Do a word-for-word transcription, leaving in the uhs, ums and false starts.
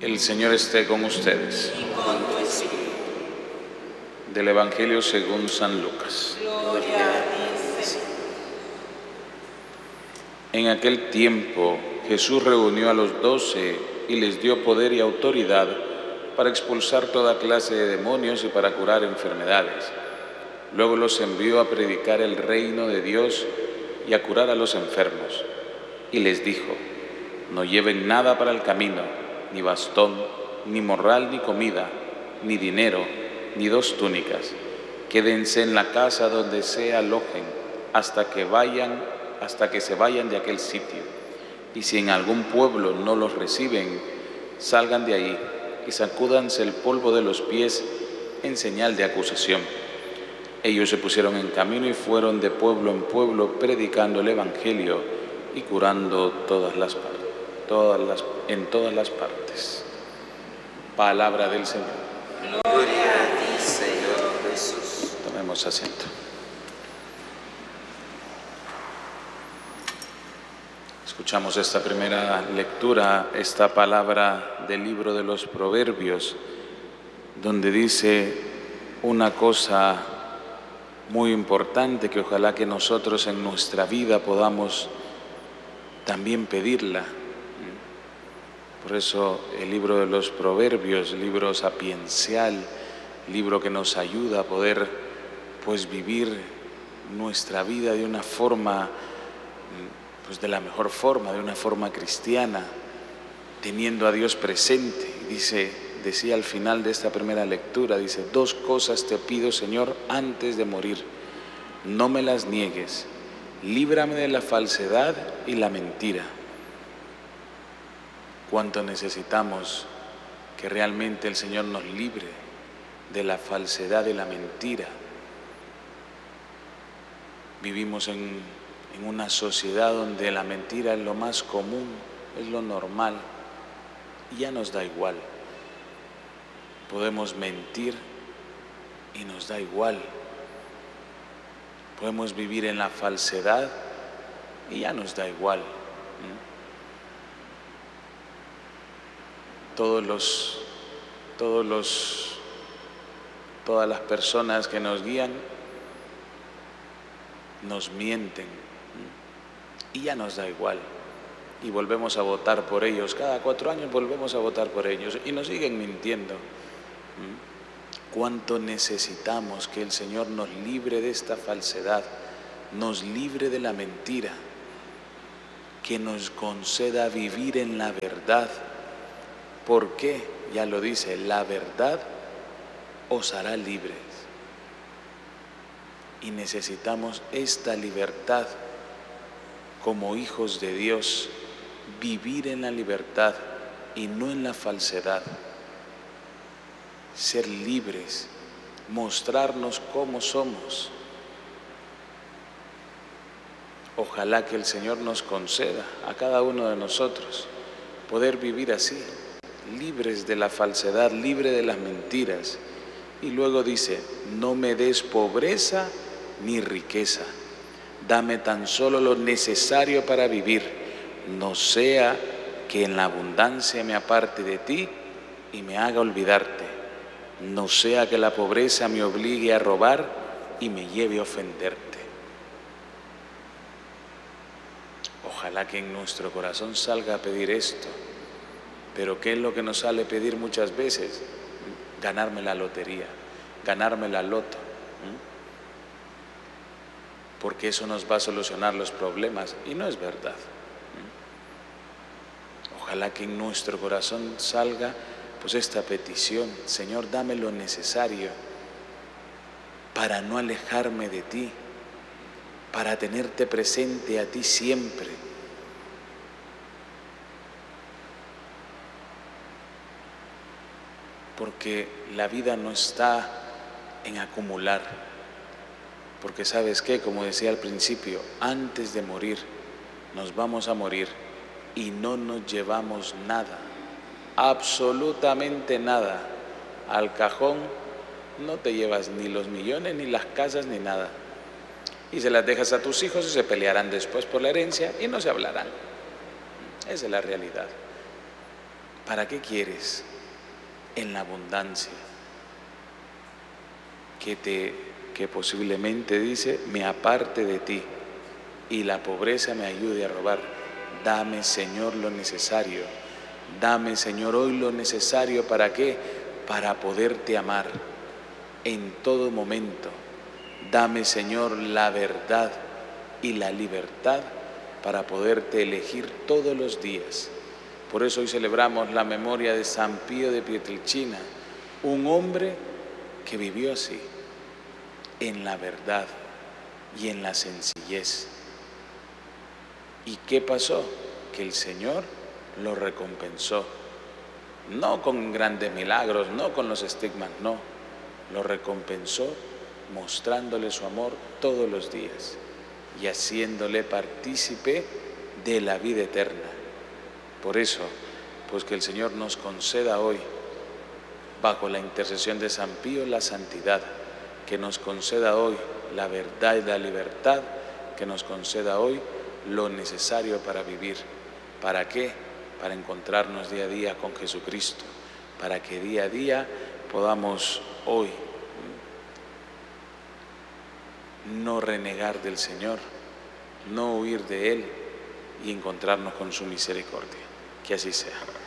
El Señor esté con ustedes. Y con tu espíritu. Del Evangelio según San Lucas. Gloria a ti, Señor. En aquel tiempo Jesús reunió a los doce y les dio poder y autoridad para expulsar toda clase de demonios y para curar enfermedades. Luego los envió a predicar el reino de Dios y a curar a los enfermos. Y les dijo: no lleven nada para el camino, ni bastón, ni morral, ni comida, ni dinero, ni dos túnicas. Quédense en la casa donde se alojen hasta que vayan, hasta que se vayan de aquel sitio. Y si en algún pueblo no los reciben, salgan de ahí y sacúdanse el polvo de los pies en señal de acusación. Ellos se pusieron en camino y fueron de pueblo en pueblo predicando el Evangelio y curando todas las partes. Todas las, en todas las partes. Palabra del Señor. Gloria a ti, Señor Jesús. Tomemos asiento. Escuchamos esta primera lectura, esta palabra del libro de los Proverbios, donde dice una cosa muy importante que ojalá que nosotros en nuestra vida podamos también pedirla. Por eso el libro de los Proverbios, libro sapiencial, libro que nos ayuda a poder pues vivir nuestra vida de una forma, pues de la mejor forma, de una forma cristiana, teniendo a Dios presente. Dice, decía al final de esta primera lectura, dice: dos cosas te pido, Señor, antes de morir, no me las niegues, líbrame de la falsedad y la mentira. Cuánto necesitamos que realmente el Señor nos libre de la falsedad y la mentira. Vivimos en, en una sociedad donde la mentira es lo más común, es lo normal, y ya nos da igual. Podemos mentir y nos da igual. Podemos vivir en la falsedad y ya nos da igual. ¿Mm? Todos los, todos los, todas las personas que nos guían nos mienten y ya nos da igual. Y volvemos a votar por ellos. Cada cuatro años volvemos a votar por ellos y nos siguen mintiendo. ¿Cuánto necesitamos que el Señor nos libre de esta falsedad, nos libre de la mentira, que nos conceda vivir en la verdad? ¿Por qué? Ya lo dice, la verdad os hará libres. Y necesitamos esta libertad como hijos de Dios, vivir en la libertad y no en la falsedad. Ser libres, mostrarnos cómo somos. Ojalá que el Señor nos conceda a cada uno de nosotros poder vivir así, libres de la falsedad, libre de las mentiras. Y luego dice: no me des pobreza ni riqueza, dame tan solo lo necesario para vivir, no sea que en la abundancia me aparte de ti y me haga olvidarte, no sea que la pobreza me obligue a robar y me lleve a ofenderte. Ojalá que en nuestro corazón salga a pedir esto. Pero ¿qué es lo que nos sale pedir muchas veces? Ganarme la lotería, ganarme la loto. Porque eso nos va a solucionar los problemas, y no es verdad. Ojalá que en nuestro corazón salga pues esta petición: Señor, dame lo necesario para no alejarme de ti, para tenerte presente a ti siempre. Porque la vida no está en acumular. Porque ¿sabes qué? Como decía al principio, antes de morir nos vamos a morir y no nos llevamos nada, absolutamente nada. Al cajón no te llevas ni los millones, ni las casas, ni nada. Y se las dejas a tus hijos y se pelearán después por la herencia y no se hablarán. Esa es la realidad. ¿Para qué quieres en la abundancia que, te, que posiblemente dice, me aparte de ti y la pobreza me ayude a robar? Dame, Señor, lo necesario. Dame, Señor, hoy lo necesario. ¿Para qué? Para poderte amar en todo momento. Dame, Señor, la verdad y la libertad para poderte elegir todos los días. Por eso hoy celebramos la memoria de San Pío de Pietrelcina, un hombre que vivió así, en la verdad y en la sencillez. ¿Y qué pasó? Que el Señor lo recompensó, no con grandes milagros, no con los estigmas, no, lo recompensó mostrándole su amor todos los días y haciéndole partícipe de la vida eterna. Por eso, pues que el Señor nos conceda hoy, bajo la intercesión de San Pío, la santidad, que nos conceda hoy la verdad y la libertad, que nos conceda hoy lo necesario para vivir. ¿Para qué? Para encontrarnos día a día con Jesucristo, para que día a día podamos hoy no renegar del Señor, no huir de Él y encontrarnos con su misericordia. Que así sea.